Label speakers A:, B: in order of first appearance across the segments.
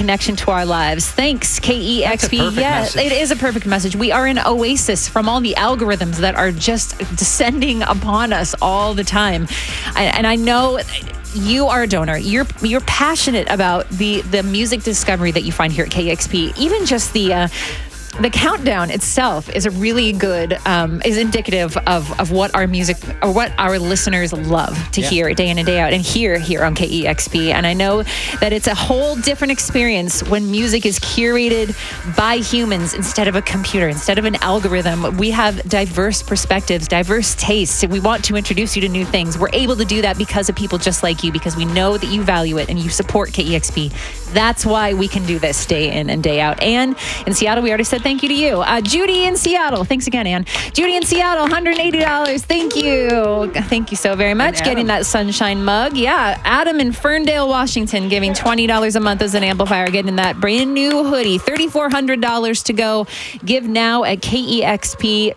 A: connection to our lives. Thanks, KEXP.
B: Message.
A: It is a perfect message. We are an oasis from all the algorithms that are just descending upon us all the time. And I know you are a donor. You're passionate about the music discovery that you find here at KEXP. Even just the countdown itself is a really good, is indicative of what our music or what our listeners love to hear day in and day out and hear here on KEXP. And I know that it's a whole different experience when music is curated by humans instead of a computer, instead of an algorithm. We have diverse perspectives, diverse tastes. We want to introduce you to new things. We're able to do that because of people just like you, because we know that you value it and you support KEXP. That's why we can do this day in and day out. And in Seattle, we already said thank you to you. Judy in Seattle. Thanks again, Ann. Judy in Seattle, $180. Thank you. Thank you so very much. Getting that sunshine mug. Yeah. Adam in Ferndale, Washington, giving $20 a month as an amplifier, getting that brand new hoodie. $3,400 to go. Give now at KEXP.org.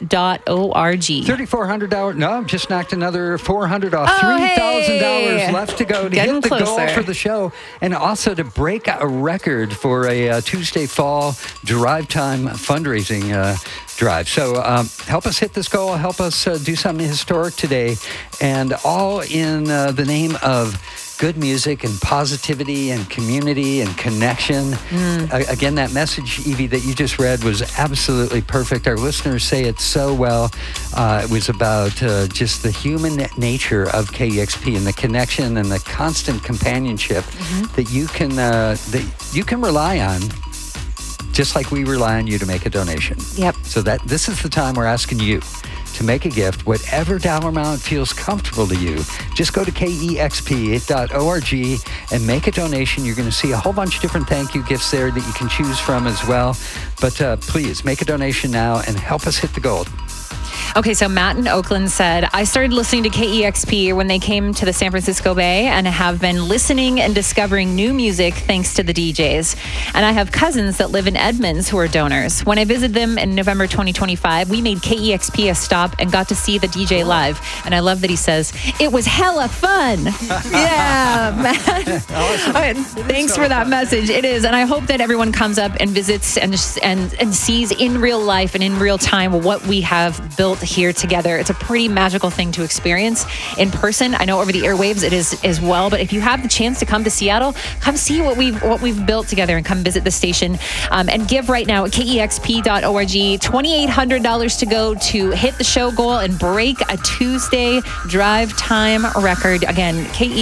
B: $3,400. No, just knocked another $400 off. $3,000 left to go to hit the goal for the show, and also to break a record for a Tuesday fall drive time fundraising drive. So help us hit this goal. Help us do something historic today, and all in the name of good music and positivity and community and connection. Again, that message, Evie, that you just read was absolutely perfect. Our listeners say it so well. It was about just the human nature of KEXP and the connection and the constant companionship that you can rely on, just like we rely on you to make a donation.
A: Yep.
B: So this is the time we're asking you to make a gift, whatever dollar amount feels comfortable to you. Just go to KEXP.org and make a donation. You're going to see a whole bunch of different thank you gifts there that you can choose from as well. But please make a donation now and help us hit the goal.
A: Okay, so Matt in Oakland said, I started listening to KEXP when they came to the San Francisco Bay and have been listening and discovering new music thanks to the DJs. And I have cousins that live in Edmonds who are donors. When I visited them in November 2025, we made KEXP a stop and got to see the DJ live. And I love that he says, it was hella fun. Yeah, Matt. Thanks for that message. It is. And I hope that everyone comes up and visits and sees in real life and in real time what we have built here together. It's a pretty magical thing to experience in person. I know over the airwaves it is as well, but if you have the chance to come to Seattle, come see what we've built together and come visit the station and give right now at KEXP.org. $2,800 to go to hit the show goal and break a Tuesday drive time record. Again,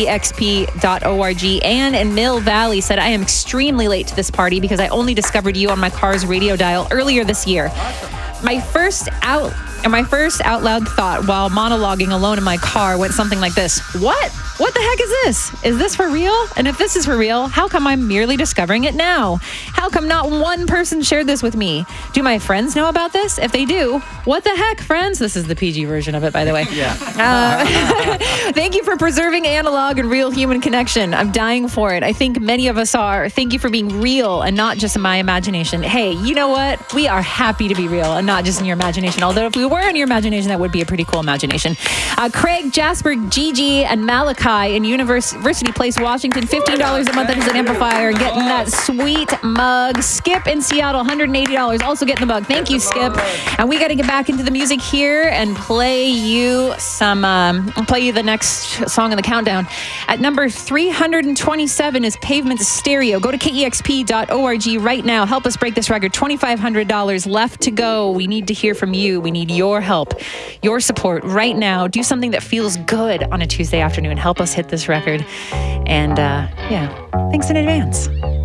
A: KEXP.org. Ann in Mill Valley said, I am extremely late to this party because I only discovered you on my car's radio dial earlier this year. My first out loud thought while monologuing alone in my car went something like this. What the heck is this? Is this for real? And if this is for real, how come I'm merely discovering it now? How come not one person shared this with me? Do my friends know about this? If they do, what the heck, friends? This is the PG version of it, by the way. Thank you for preserving analog and real human connection. I'm dying for it. I think many of us are. Thank you for being real and not just in my imagination. Hey, you know what? We are happy to be real and not just in your imagination. Although if we were in your imagination, that would be a pretty cool imagination. Craig, Jasper, Gigi, and Malachi in University Place, Washington, $15 a month as an amplifier, getting that sweet mug. Skip in Seattle, $180, also getting the mug. Thank you, Skip. And we got to get back into the music here and play you the next song in the countdown. At number 327 is Pavement Stereo. Go to KEXP.org right now. Help us break this record. $2,500 left to go. We need to hear from you. We need your help, your support right now. Do something that feels good on a Tuesday afternoon. Help us hit this record. And thanks in advance.